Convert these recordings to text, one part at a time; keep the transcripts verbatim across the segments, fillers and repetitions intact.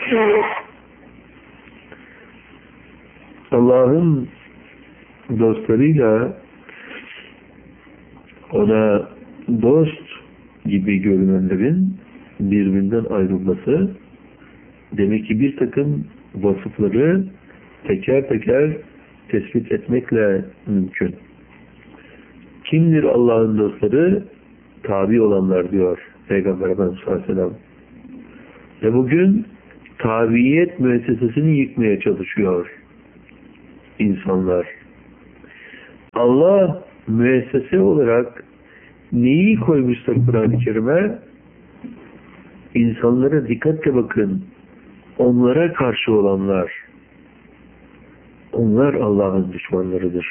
Allah'ın dostlarıyla ona dost gibi görünenlerin birbirinden ayrılması demek ki bir takım vasıfları teker teker tespit etmekle mümkün. Kimdir Allah'ın dostları? Tabi olanlar diyor Peygamber Efendimiz sallallahu aleyhi ve sellem. Ve bugün tabiyet müessesesini yıkmaya çalışıyor insanlar. Allah müessese olarak neyi koymuşsa Kur'an-ı Kerim'e, insanlara dikkatle bakın. Onlara karşı olanlar, onlar Allah'ın düşmanlarıdır.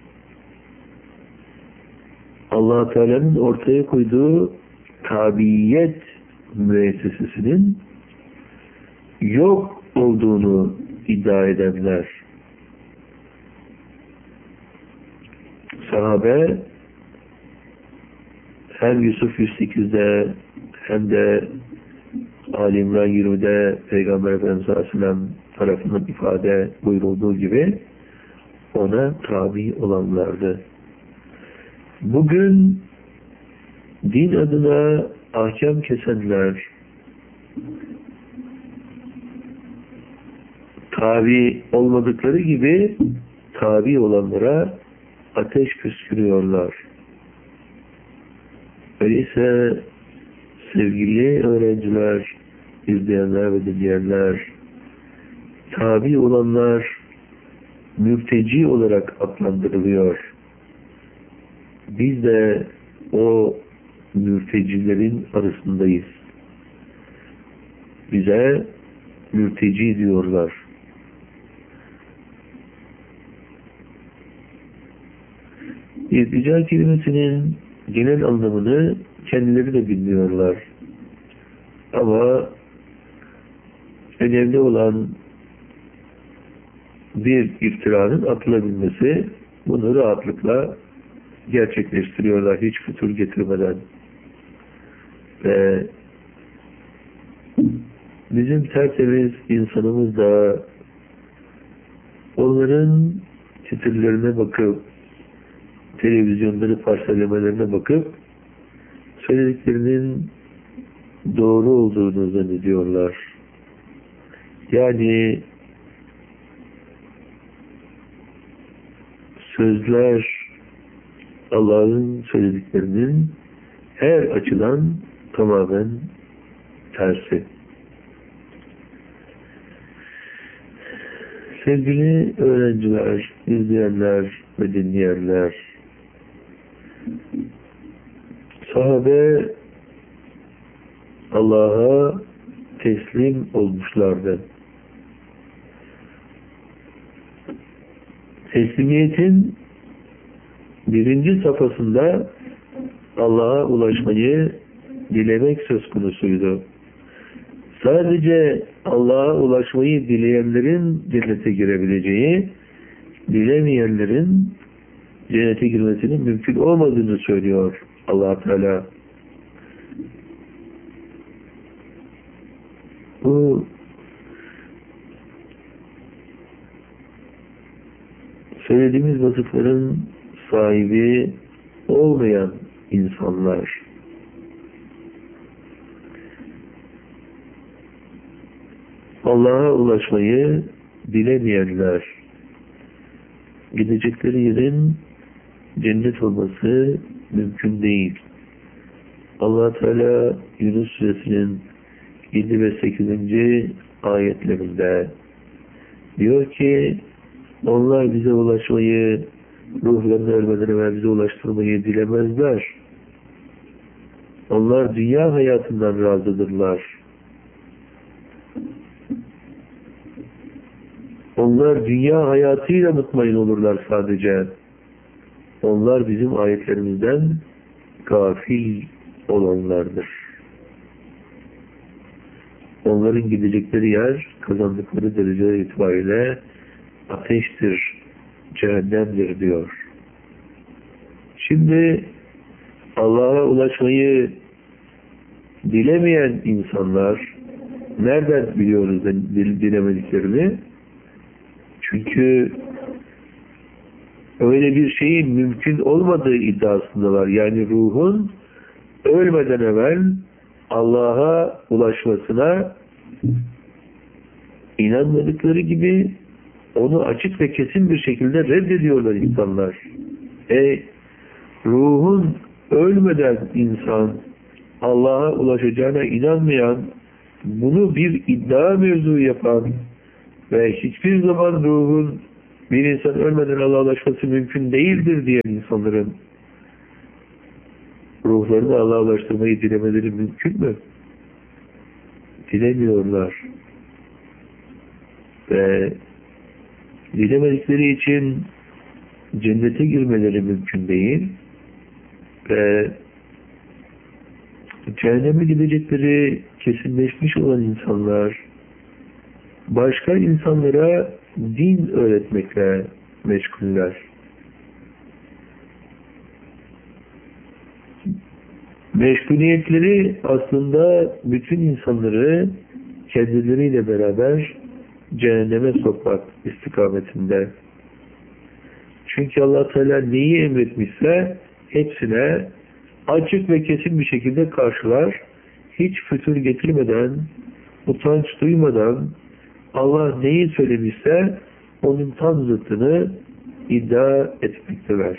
Allah Teala'nın ortaya koyduğu tabiyet müessesesinin yok olduğunu iddia edenler, sahabe hem Yusuf yüz sekizde hem de Ali İmran yirmide Peygamber Efendimiz sallallahu aleyhi ve sellem tarafından ifade buyurulduğu gibi ona tabi olanlardı. Bugün din adına ahkam kesenler, tabi olmadıkları gibi tabi olanlara ateş püskürüyorlar. Öyleyse sevgili öğrenciler, izleyenler ve dinleyenler, tabi olanlar mürteci olarak adlandırılıyor. Biz de o mürtecilerin arasındayız. Bize mürteci diyorlar. İrtica kelimesinin genel anlamını kendileri de bilmiyorlar. Ama önemli olan bir iftiranın atılabilmesi, bunu rahatlıkla gerçekleştiriyorlar hiç fütur getirmeden. Ve bizim tertemiz insanımız da onların titirlerine bakıp, televizyonları parselemelerine bakıp söylediklerinin doğru olduğunu zannediyorlar. Yani sözler Allah'ın söylediklerinin her açıdan tamamen tersi. Sevgili öğrenciler, izleyenler ve dinleyenler, sahabe Allah'a teslim olmuşlardı. Teslimiyetin birinci safhasında Allah'a ulaşmayı dilemek söz konusuydu. Sadece Allah'a ulaşmayı dileyenlerin cennete girebileceği, dilemeyenlerin cennete girmesinin mümkün olmadığını söylüyor Allah Teala. Bu söylediğimiz vasıfların sahibi olmayan insanlar, Allah'a ulaşmayı dilemeyenler, gidecekleri yerin cennet olması mümkün değil. Allah Teala Yunus Suresinin yedi ve sekizinci ayetlerinde diyor ki, onlar bize ulaşmayı, ruhlarını ölmeden evvel bize ulaştırmayı dilemezler. Onlar dünya hayatından razıdırlar. Onlar dünya hayatıyla mutmain olurlar sadece. Onlar bizim ayetlerimizden gafil olanlardır. Onların gidecekleri yer, kazandıkları derece itibariyle ateştir, cehennemdir diyor. Şimdi Allah'a ulaşmayı dilemeyen insanlar, Nereden biliyoruz dil, dilemediklerini? Çünkü öyle bir şeyin mümkün olmadığı iddiasındalar. Yani ruhun ölmeden evvel Allah'a ulaşmasına inanmadıkları gibi onu açık ve kesin bir şekilde reddediyorlar insanlar. E ruhun ölmeden insan Allah'a ulaşacağına inanmayan, bunu bir iddia mevzu yapan ve hiçbir zaman ruhun bir insan ölmeden Allah'a ulaşması mümkün değildir diyen insanların ruhlarını Allah'a ulaştırmayı dilemeleri mümkün mü? Dilemiyorlar. Ve dilemedikleri için cennete girmeleri mümkün değil. Ve cehenneme gidecekleri kesinleşmiş olan insanlar başka insanlara din öğretmekle meşguller. Meşguliyetleri aslında bütün insanları kendileriyle beraber cehenneme sokmak istikametinde. Çünkü Allah Teala neyi emretmişse hepsine açık ve kesin bir şekilde karşılar, hiç fütur getirmeden, utanç duymadan Allah neyi söylemişse onun tam zıttını iddia etmektedir.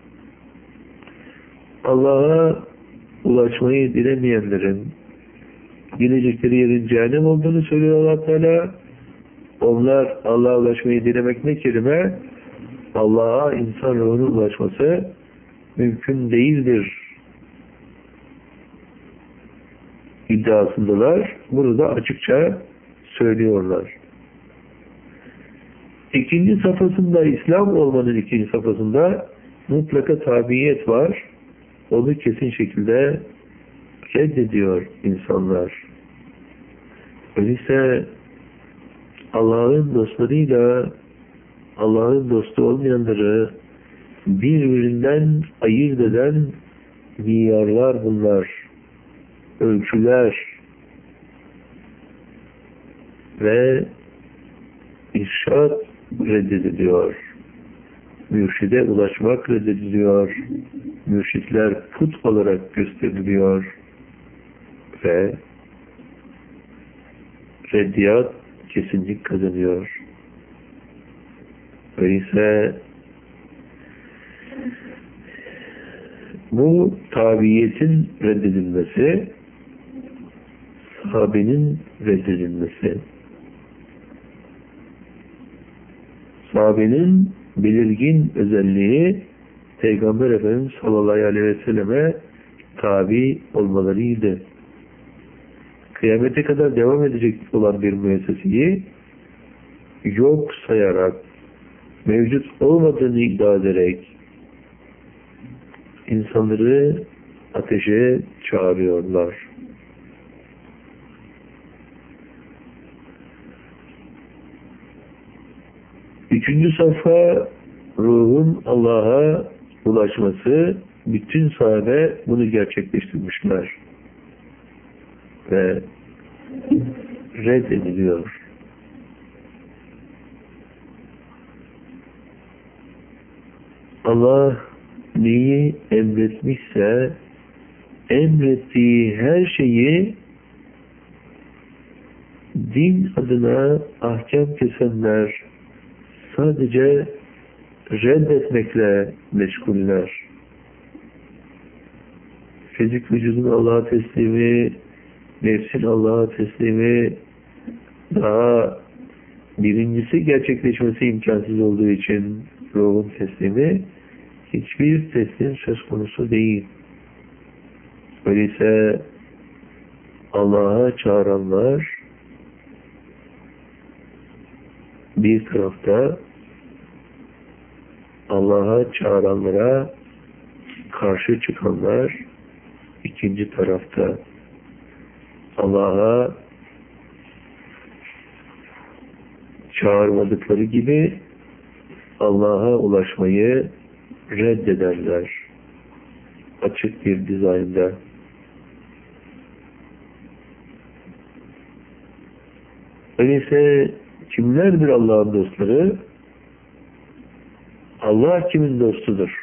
Allah'a ulaşmayı dilemeyenlerin gidecekleri yerin cehennem olduğunu söylüyor Allah Teala. Onlar Allah'a ulaşmayı dilemek ne kelime? Allah'a insan ruhunun ulaşması mümkün değildir iddiasındalar. Bunu da açıkça söylüyorlar. İkinci safhasında, İslam olmanın ikinci safhasında mutlaka tabiyet var. Onu kesin şekilde reddediyor insanlar. Öyleyse Allah'ın dostlarıyla Allah'ın dostu olmayanları birbirinden ayırt eden miyarlar bunlar. Ölçüler ve irşad reddediliyor. Mürşide ulaşmak reddediliyor. Mürşitler put olarak gösteriliyor ve reddiyat kesinlik kazanıyor. Öyleyse bu tabiyetin reddedilmesi, sahabenin reddedilmesi, sahabenin belirgin özelliği Peygamber Efendimiz sallallahu aleyhi ve selleme tabi olmalarıydı. Kıyamete kadar devam edecek olan bir müesseseyi yok sayarak, mevcut olmadığını iddia ederek insanları ateşe çağırıyorlar. Üçüncü safha ruhun Allah'a ulaşması, bütün sahabe bunu gerçekleştirmişler ve reddediliyor. Allah neyi emretmişse emrettiği her şeyi din adına ahkam kesenler sadece reddetmekle meşguller. Fizik vücudun Allah'a teslimi, nefsin Allah'a teslimi, daha birincisi gerçekleşmesi imkansız olduğu için ruhun teslimi, hiçbir teslim söz konusu değil. Öyleyse Allah'a çağıranlar bir tarafta, Allah'a çağıranlara karşı çıkanlar ikinci tarafta. Allah'a çağırmadıkları gibi Allah'a ulaşmayı reddederler. Açık bir dizaynda. Öyleyse kimlerdir Allah'ın dostları? Allah kimin dostudur?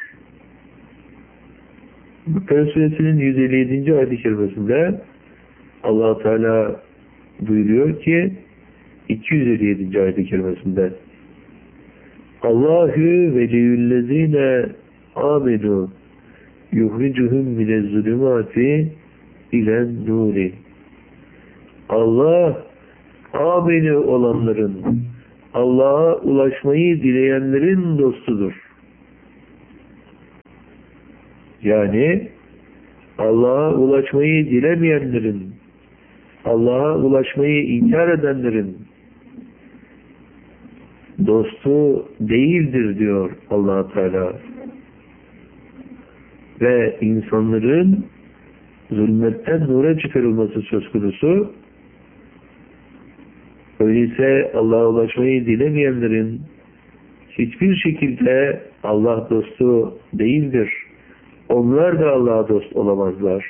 Bakara Suresinin yüz elli yedinci ayet-i kerimesinde Allah Teala buyuruyor ki iki yüz elli yedinci ayet-i kerimesinde Allahü veliyüllezine amenu yuhricuhum minezzulümati ilen nuri. Allah amenu olanların, Allah'a ulaşmayı dileyenlerin dostudur. Yani Allah'a ulaşmayı dilemeyenlerin, Allah'a ulaşmayı inkar edenlerin dostu değildir diyor Allah Teala. Ve insanların zulmetten nura çıkarılması söz konusu. Öyleyse Allah'a ulaşmayı dilemeyenlerin hiçbir şekilde Allah dostu değildir. Onlar da Allah'a dost olamazlar.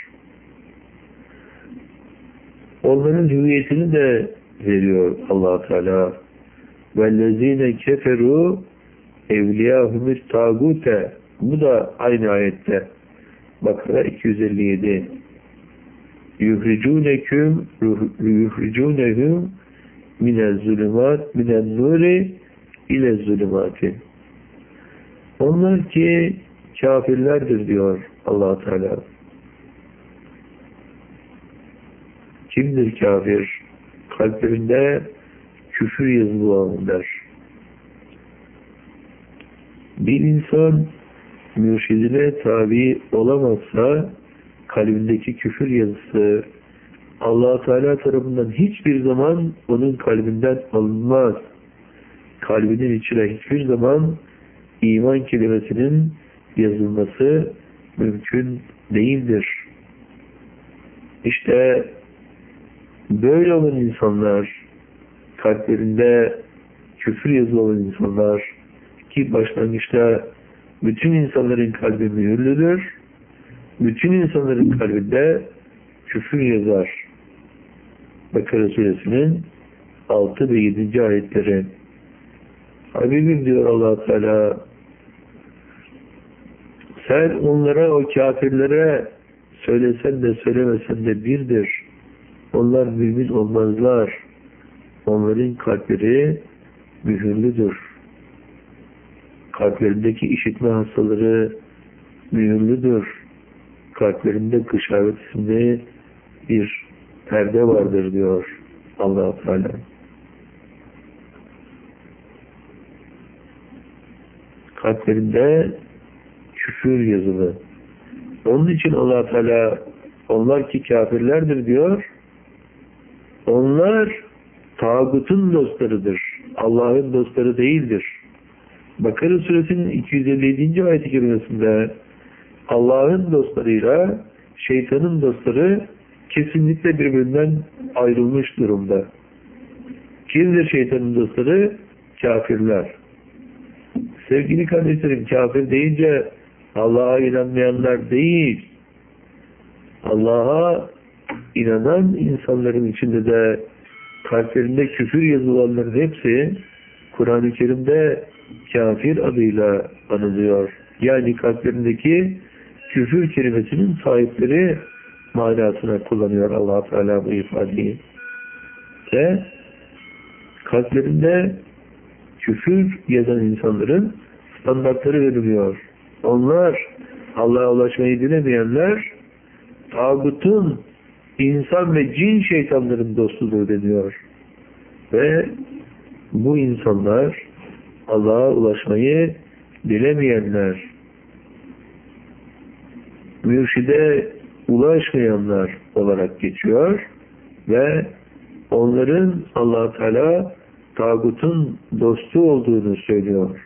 Onların hüviyetini de veriyor Allah Teala. وَالَّذ۪ينَ كَفَرُوا اَوْلِيَاهُمُ التَّاغُوتَ. Bu da aynı ayette. Bakara iki yüz elli yedi. يُخْرِجُونَكُمْ يُخْرِجُونَهُمْ مِنَ الظُّلُمَاتِ مِنَ النُّورِ اِلَى الظُّلُمَاتِ. Onlar ki kafirlerdir diyor Allah Teala. Kimdir kafir? Kalplerinde küfür yazılı olanlar. Bir insan mürşidine tabi olamazsa kalbindeki küfür yazısı Allah Teala tarafından hiçbir zaman onun kalbinden alınmaz. Kalbinin içine hiçbir zaman iman kelimesinin yazılması mümkün değildir. İşte böyle olan insanlar, kalplerinde küfür yazılı olan insanlar ki başlangıçta bütün insanların kalbi mühürlüdür. Bütün insanların kalbinde küfür yazar. Bakara Suresinin altı ve yedinci ayetleri. Habibim diyor Allah Teala, sen onlara, o kafirlere söylesen de söylemesen de birdir. Onlar mümin olmazlar. Onların kalpleri mühürlüdür. Kalplerindeki işitme hastaları mühürlüdür. Kalplerinde kışavet isimli bir perde vardır diyor Allah Teala. Kalplerinde küfür yazılı. Onun için Allah Teala onlar ki kafirlerdir diyor. Onlar tağutun dostlarıdır. Allah'ın dostları değildir. Bakara Suresinin iki yüz elli yedinci ayet-i kerimesinde Allah'ın dostlarıyla şeytanın dostları kesinlikle birbirinden ayrılmış durumda. Kimdir şeytanın dostları? Kafirler. Sevgili kardeşlerim, kafir deyince Allah'a inanmayanlar değil, Allah'a inanan insanların içinde de kalplerinde küfür yazılanların hepsi Kur'an-ı Kerim'de kafir adıyla anılıyor. Yani kalplerindeki küfür kelimesinin sahipleri manasına kullanıyor Allah Teala bu ifadeyi. Ve kalplerinde küfür yazan insanların standartları veriliyor. Onlar Allah'a ulaşmayı dilemeyenler tağutun, insan ve cin şeytanların dostudur deniyor. Ve bu insanlar Allah'a ulaşmayı dilemeyenler, mürşide ulaşmayanlar olarak geçiyor ve onların Allah Teala tağutun dostu olduğunu söylüyor.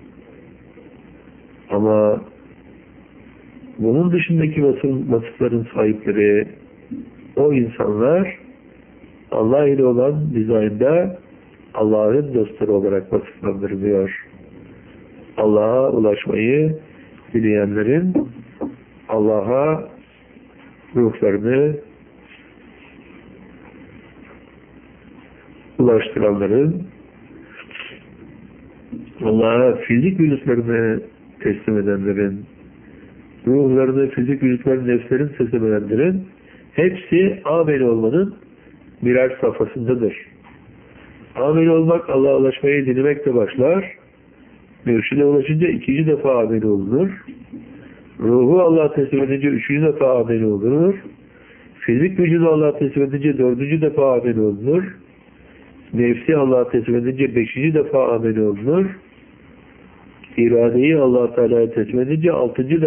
Ama bunun dışındaki vasıfların sahipleri, o insanlar Allah ile olan dizaynda Allah'ın dostları olarak vasıflandırılıyor. Allah'a ulaşmayı dileyenlerin Allah'a ruhlarını ulaştıranların, Allah'a fizik vücutlarını teslim edenlerin, ruhlarını fizik vücutlarını nefslerin teslim edenlerin hepsi ameli olmanın birer safhasındadır. Ameli olmak, Allah'a ulaşmayı dilemekle başlar. Mürşide ulaşınca ikinci defa ameli olunur. Ruhu Allah'a teslim edince üçüncü defa ameli olunur. Fizik vücudu Allah'a teslim edince dördüncü defa ameli olunur. Nefsi Allah'a teslim edince beşinci defa ameli olunur. İradeyi Allah-u Teala'ya teslim edince altıncı